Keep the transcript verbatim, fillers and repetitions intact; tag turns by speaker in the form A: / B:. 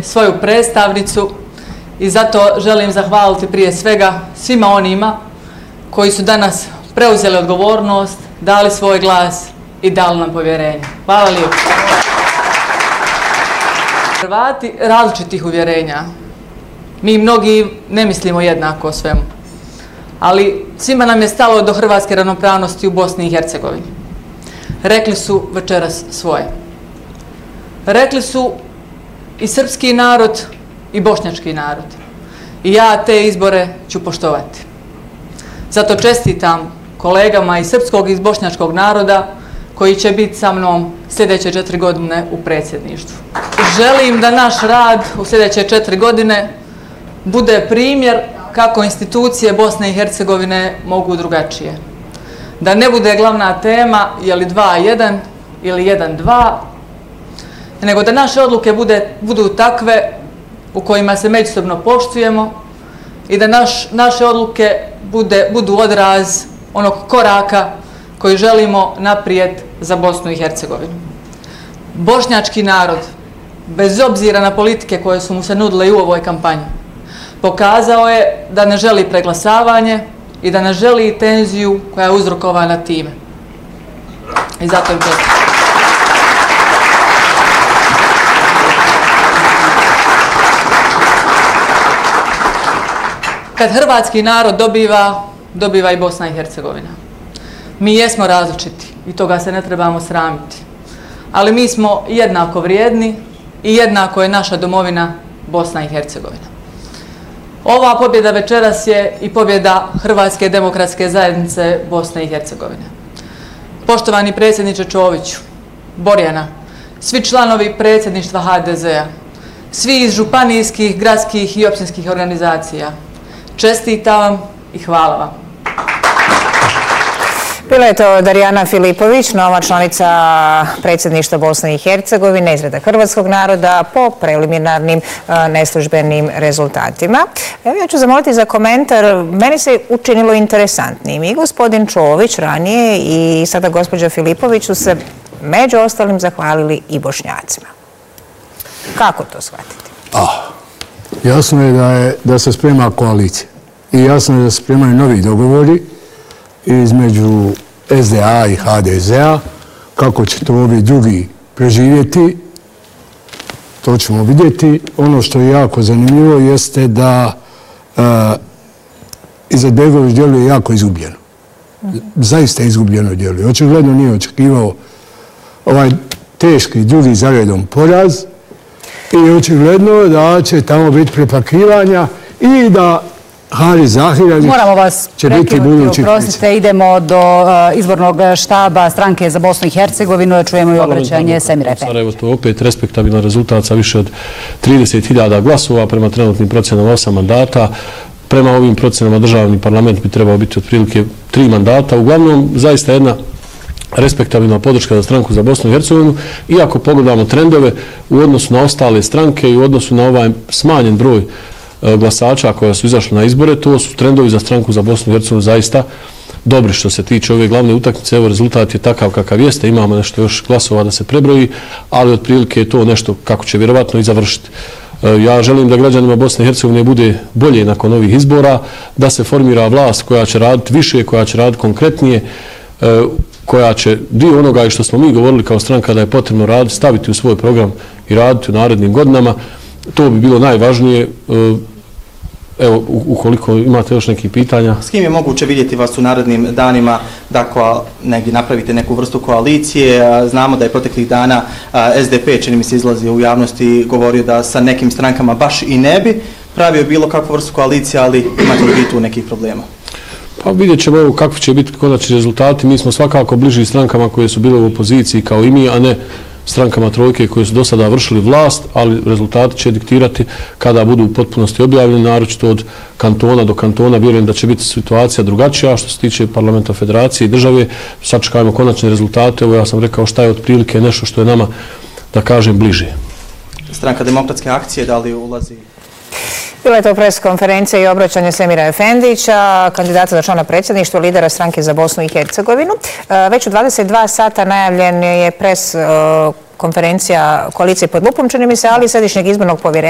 A: svoju predstavnicu i zato želim zahvaliti prije svega svima onima koji su danas preuzeli odgovornost, dali svoj glas i dali nam povjerenje. Hvala lijepo. Hrvati različitih uvjerenja. Mi mnogi ne mislimo jednako o svemu, ali svima nam je stalo do hrvatske ravnopravnosti u Bosni i Hercegovini. Rekli su večeras svoje. Rekli su i srpski narod i bošnjački narod. I ja te izbore ću poštovati. Zato čestitam kolegama iz srpskog i iz bošnjačkog naroda koji će biti sa mnom sljedeće četiri godine u predsjedništvu. Želim da naš rad u sljedeće četiri godine bude primjer kako institucije Bosne i Hercegovine mogu drugačije. Da ne bude glavna tema je li dva jedan ili jedan dva, nego da naše odluke bude, budu takve u kojima se međusobno poštujemo i da naš, naše odluke bude, budu odraz onog koraka koji želimo naprijed za Bosnu i Hercegovinu. Bošnjački narod, bez obzira na politike koje su mu se nudile i u ovoj kampanji, pokazao je da ne želi preglasavanje i da ne želi tenziju koja je uzrokovana time. I zato im čestitam. Kad hrvatski narod dobiva, dobiva i Bosna i Hercegovina. Mi jesmo različiti i toga se ne trebamo sramiti. Ali mi smo jednako vrijedni i jednako je naša domovina Bosna i Hercegovina. Ova pobjeda večeras je i pobjeda Hrvatske demokratske zajednice Bosne i Hercegovine. Poštovani predsjedniče Čoviću, Borjana, svi članovi predsjedništva ha de zea, svi iz županijskih, gradskih i općinskih organizacija, čestitam vam i hvala vam.
B: Bila je to Darijana Filipović, nova članica predsjedništva Bosne i Hercegovine iz reda hrvatskog naroda po preliminarnim neslužbenim rezultatima. Evo ja ću zamoliti za komentar. Meni se učinilo interesantnim. I gospodin Čović ranije i sada gospođa Filipović su se među ostalim zahvalili i Bošnjacima. Kako to shvatiti?
C: Ah, jasno je da, je da se sprema koalicija i jasno je da se spremaju novi dogovori između es de a i ha de zea. Kako će to ovi drugi preživjeti, to ćemo vidjeti. Ono što je jako zanimljivo jeste da uh, Izetbegović djeluje jako izgubljeno. Zaista izgubljeno djeluje. Očigledno nije očekivao ovaj teški drugi zaredom poraz i očigledno da će tamo biti prepakivanja i da Haris Zahiralić
D: Moramo vas
C: će biti budući.
D: Oprostite, idemo do uh, izbornog štaba stranke za Bosnu i Hercegovinu. Čujemo i obraćanje Semira Efendića.
E: Evo to opet respektabilan rezultat sa više od trideset hiljada glasova prema trenutnim procjenama osam mandata. Prema ovim procjenama državni parlament bi trebao biti otprilike tri mandata. Uglavnom, zaista jedna respektabilna podrška za stranku za Bosnu i Hercegovinu. Iako pogledamo trendove u odnosu na ostale stranke i u odnosu na ovaj smanjen broj glasača koja su izašli na izbore, to su trendovi za stranku za Bosnu i Hercegovinu zaista dobri što se tiče ove glavne utakmice. Evo rezultat je takav kakav jeste, imamo nešto još glasova da se prebroji, ali otprilike je to nešto kako će vjerovatno i završiti. Ja želim da građanima Bosne i Hercegovine bude bolje nakon ovih izbora, da se formira vlast koja će raditi više, koja će raditi konkretnije, koja će dio onoga i što smo mi govorili kao stranka da je potrebno raditi, staviti u svoj program i raditi u narednim godinama. To bi bilo najvažnije. Evo, ukoliko imate još nekih pitanja.
F: S kim je moguće vidjeti vas u narednim danima da ko, negdje napravite neku vrstu koalicije? Znamo da je proteklih dana es de pe, čini mi se, izlazio u javnosti i govorio da sa nekim strankama baš i ne bi pravio bilo kakvu vrstu koalicije, ali imate li vi tu nekih problema?
E: Pa vidjet ćemo evo kakvi će biti konačni rezultati. Mi smo svakako bliži strankama koje su bile u opoziciji kao i mi, a ne strankama trojke koje su do sada vršili vlast, ali rezultati će diktirati kada budu u potpunosti objavljeni, naročito od kantona do kantona. Vjerujem da će biti situacija drugačija što se tiče parlamenta, federacije i države. Sačekajmo konačne rezultate. Ovo ja sam rekao šta je otprilike nešto što je nama, da kažem, bliže.
F: Stranka demokratske akcije, da li ulazi?
B: Bila je to pres konferencija i obraćanje Semira Efendića, kandidata za člana predsjedništva, lidera stranke za Bosnu i Hercegovinu. Već u dvadeset dva sata najavljen je pres konferencija koalicije pod lupom, čini mi se, ali Središnjeg izbornog povjerenja.